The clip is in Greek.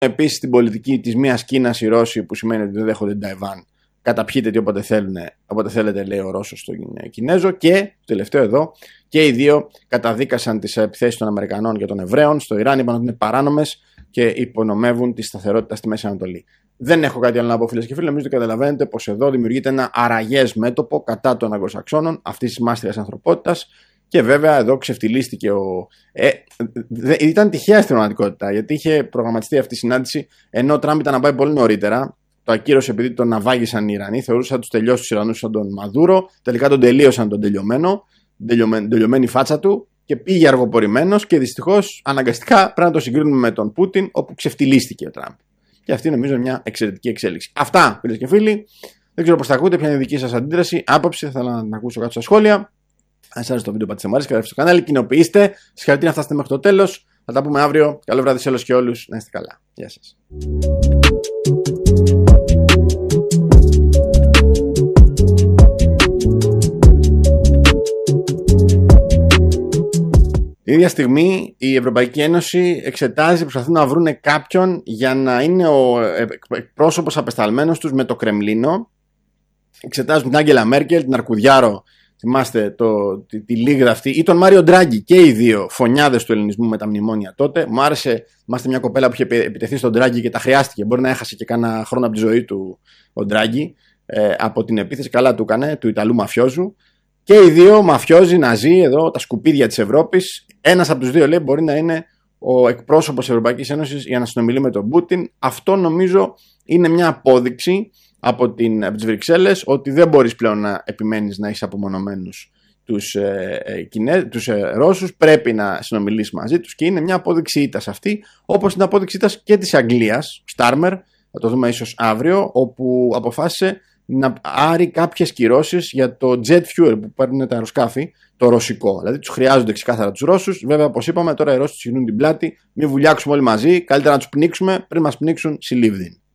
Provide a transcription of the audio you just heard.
επίσης την πολιτική της μίας Κίνας οι Ρώσοι, που σημαίνει ότι δεν δέχονται την Ταϊβάν. Καταπιείτε τι όποτε θέλετε, λέει ο Ρώσος στον Κινέζο. Και το τελευταίο εδώ, και οι δύο καταδίκασαν τις επιθέσεις των Αμερικανών και των Εβραίων στο Ιράν, είπαν ότι είναι παράνομες και υπονομεύουν τη σταθερότητα στη Μέση Ανατολή. Δεν έχω κάτι άλλο να πω, φίλες και φίλοι. Νομίζω ότι καταλαβαίνετε πως εδώ δημιουργείται ένα αραγές μέτωπο κατά των Αγγλοσαξώνων, αυτής της μάστιγας ανθρωπότητας. Και βέβαια εδώ ξεφτυλίστηκε ήταν τυχαία στην πραγματικότητα, γιατί είχε προγραμματιστεί αυτή η συνάντηση ενώ ο Τραμπ ήταν να πάει πολύ νωρίτερα. Το ακύρωσε επειδή τον ναυάγησαν οι Ιρανοί. Θεωρούσαν τους τελειώσει τους Ιρανούς σαν τον Μαδούρο. Τελικά τον τελείωσαν τον τελειωμένη φάτσα του και πήγε αργοπορημένος. Και δυστυχώς αναγκαστικά πρέπει να το συγκρίνουμε με τον Πούτιν, όπου ξεφτυλίστηκε ο Τραμπ. Και αυτή νομίζω είναι μια εξαιρετική εξέλιξη. Αυτά, φίλες και φίλοι. Δεν ξέρω πώς τα ακούτε, ποια είναι η δική σας αντίδραση, άποψη. Θα ήθελα να ακούσω κάτω στα σχόλια. Αν σας άρεσε το βίντεο, πατήστε μου άρεσε, στο κανάλι, κοινοποιήστε. Συγχαρητήρια να φτάσετε μέχρι το τέλος. Θα τα πούμε αύριο. Καλό βράδυ σε όλους και όλους. Να είστε καλά. Γεια σας. Την ίδια στιγμή η Ευρωπαϊκή Ένωση εξετάζει, προσπαθούν να βρουν κάποιον για να είναι ο εκπρόσωπος απεσταλμένος τους με το Κρεμλίνο. Εξετάζουν την Άγγελα Μέρκελ, την Αρκουδιάρο, θυμάστε τη λίγδα αυτή, ή τον Μάριο Ντράγκη, και οι δύο φωνιάδες του ελληνισμού με τα μνημόνια τότε. Μου άρεσε, είμαστε μια κοπέλα που είχε επιτεθεί στον Ντράγκη και τα χρειάστηκε. Μπορεί να έχασε και κάνα χρόνο από τη ζωή του ο Ντράγκη από την επίθεση. Καλά του έκανε, του Ιταλού μαφιόζου. Και οι δύο μαφιόζοι, ναζί, εδώ, τα σκουπίδια της Ευρώπης. Ένας από τους δύο, λέει, μπορεί να είναι ο εκπρόσωπος της Ευρωπαϊκής Ένωσης για να συνομιλεί με τον Πούτιν. Αυτό νομίζω είναι μια απόδειξη από τις Βρυξέλλες ότι δεν μπορείς πλέον να επιμένεις να έχεις απομονωμένους τους Ρώσους. Πρέπει να συνομιλείς μαζί τους και είναι μια απόδειξη ήττας αυτή, όπως είναι απόδειξη ήττας και της Αγγλίας, Στάρμερ, θα το δούμε ίσως αύριο, όπου αποφάσισε να άρει κάποιες κυρώσεις για το jet fuel που παίρνουν τα αεροσκάφη, το ρωσικό. Δηλαδή τους χρειάζονται ξεκάθαρα τους Ρώσους. Βέβαια, όπως είπαμε, τώρα οι Ρώσοι τους γυρνούν την πλάτη. Μην βουλιάξουμε όλοι μαζί. Καλύτερα να τους πνίξουμε πριν μας πνίξουν συλλήβδιν.